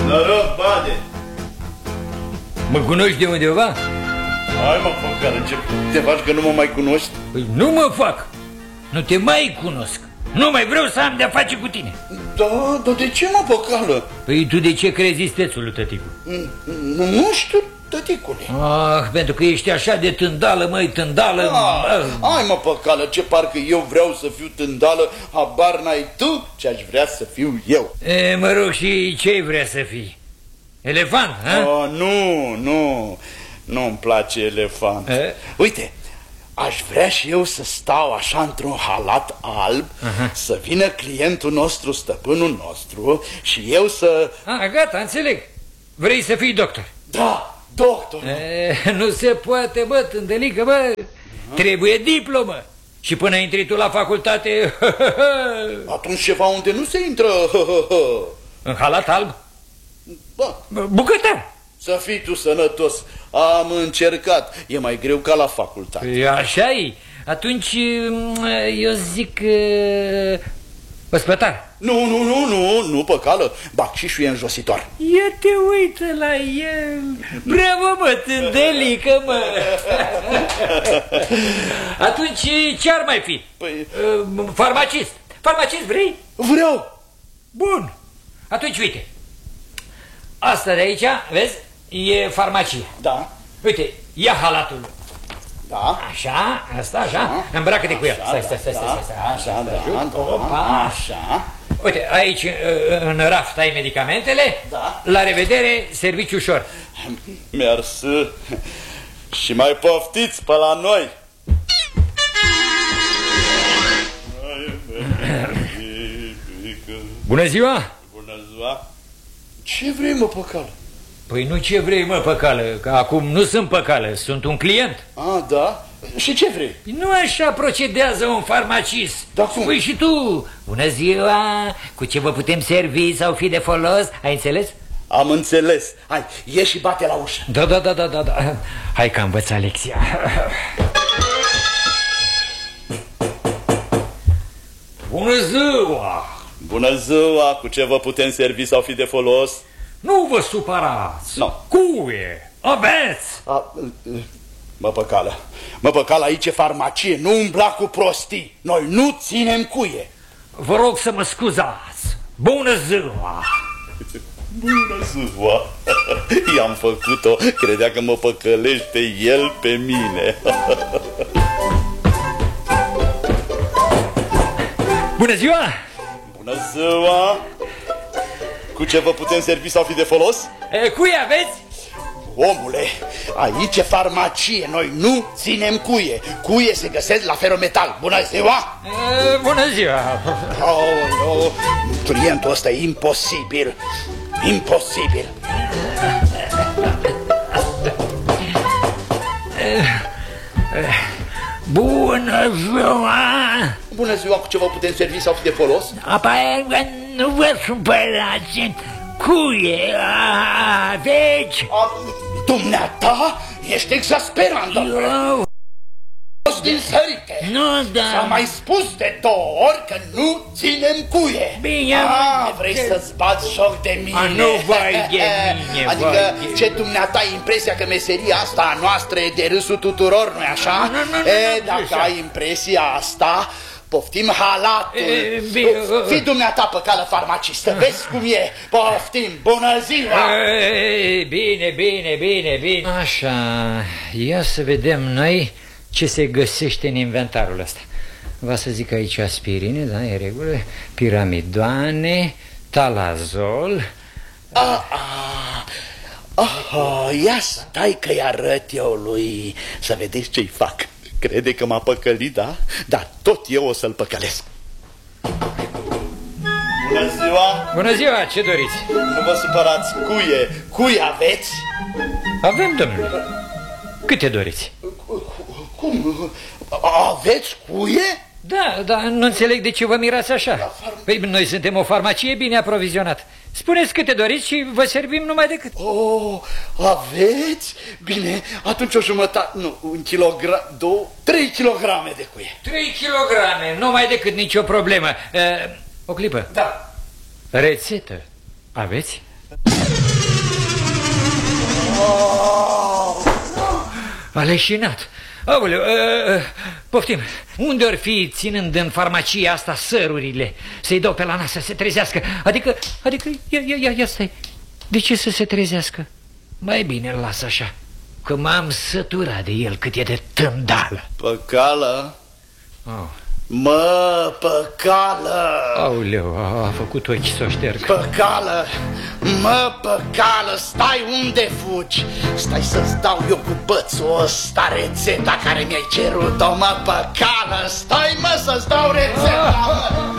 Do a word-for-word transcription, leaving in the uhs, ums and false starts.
Noroc, Bade! Mă cunoști de undeva? Hai mă, păcală, ce te faci că nu mă mai cunoști? Păi nu mă fac. Nu te mai cunosc. Nu mai vreau să am de-a face cu tine. Da, dar de ce mă, păcală? Păi tu de ce crezi istețul, tăticu? Nu, nu știu, tăticule. Ah, pentru că ești așa de tândală, măi, tândală. Ah, hai mă, păcală, ce parcă eu vreau să fiu tândală, habar n-ai tu ce-aș vrea să fiu eu. E, mă rog, și ce-ai vrea să fii? Elefant, ha? Oh, nu, nu, nu-mi place elefant. E? Uite, aș vrea și eu să stau așa într-un halat alb, uh-huh. Să vină clientul nostru, stăpânul nostru, și eu să... Ah, gata, înțeleg. Vrei să fii doctor? Da, doctor. E, nu se poate, bă, tândelică, bă. Uh-huh. Trebuie diplomă. Și până intri tu la facultate... Atunci ceva unde nu se intră... În halat alb? Bă. Bucătar. Să fii tu sănătos. Am încercat. E mai greu ca la facultate. E, așa-i. Atunci eu zic... Ospătar. Nu, nu, nu, nu, nu, păcală. Bacșișul e înjositor. Ia te uită la el. Bravo, mă, tândelică, mă. Atunci ce-ar mai fi? Păi... Farmacist. Farmacist vrei? Vreau. Bun. Atunci uite. Asta de aici, vezi, e farmacie. Da. Uite, ia halatul. Da. Așa, asta, așa, da. Îmbracă-te cu el. Stai, stai, stai, stai, stai. Așa, da, da, Opa. așa. Uite, aici în raft ai medicamentele. Da. La revedere, serviciu ușor. Mersi. Și mai poftiți pe la noi. Bună ziua. Bună ziua. Ce vrei, mă, păcală? Păi nu ce vrei, mă, păcală, că acum nu sunt păcală, sunt un client. Ah, da? Și ce vrei? Nu așa procedează un farmacist. Da, cum? Spui și tu. Bună ziua, cu ce vă putem servi sau fi de folos, ai înțeles? Am înțeles. Hai, ieși și bate la ușă. Da, da, da, da, da, da. Hai că am învățat lecția. Bună ziua! Bună ziua, cu ce vă putem servi sau fi de folos? Nu vă supărați. No. Cuie, aveți. A, mă, păcală, mă, păcală, aici e farmacie, nu umbla cu prostii. Noi nu ținem cuie. Vă rog să mă scuzați. Bună ziua! Bună ziua! I-am făcut-o, credea că mă păcălește el pe mine. Bună ziua! Bună ziua! Cu ce vă putem servi sau fi de folos? E, cui aveți? Omule, aici e farmacie, noi nu ținem cuie. Cuie se găsesc la Ferometal. Bună ziua! E, bună ziua! Oh, oh, clientul ăsta e imposibil. Imposibil. Bună ziua! Bună ziua, cu ce vă putem servi sau fi de folos? Apoi, nu vă supărați. Cuie aveți? A, dumneata? Ești exasperant, domnule. Din sărite. Nu, da. S-a mai spus de două ori că nu ținem cuie. Bine. Ah, vrei să-ți bați joc de mine? A, nu vai de mine. Adică vai de... ce dumneata ai impresia că meseria asta a noastră e de râsul tuturor, nu-i așa? Nu, nu, nu, e, nu, dacă așa. ai impresia asta, poftim halatul. E, bine. Fii dumneata pe cală farmacistă, vezi cum e. Poftim, bună ziua. E, bine, bine, bine, bine. Așa, ia să vedem noi ce se găsește în inventarul ăsta. Va să zic aici aspirine, da, e regulă, piramidoane, talazol. Ah, ah, ah, ia stai că-i arăt eu lui, să vedeți ce-i fac. Crede că m-a păcălit, da? Dar tot eu o să-l păcălesc. Bună ziua! Bună ziua, ce doriți? Nu vă supărați, cuie, cuie aveți? Avem, domnule. Câte doriți? Cum? Aveți cuie? Da, dar nu înțeleg de ce vă mirați așa. Păi noi suntem o farmacie bine aprovizionată. Spuneți câte doriți și vă servim numai decât. Oh, aveți? Bine, atunci o jumătate, nu, un kilogram, două, trei kilograme de cuie. Trei kilograme, numai decât, nicio problemă. Uh, o clipă. Da. Rețetă aveți? A leșinat. Aoleu, uh, poftim, unde or fi ținând în farmacia asta sărurile? Să-i dau pe la nas să se trezească. Adică, adică, ia, ia, ia, ia stai. De ce să se trezească? Mai bine îl las așa, că m-am săturat de el cât e de tândală. Păcală? Oh. Mă, Păcală! Aoleu, a, a făcut ochi să o șterg. Păcală! Mă, Păcală, stai unde fugi? Stai să-ți dau eu cu bățul ăsta rețeta care mi-ai cerut-o, mă, Păcală! Stai, mă, să-ți dau rețeta, mă!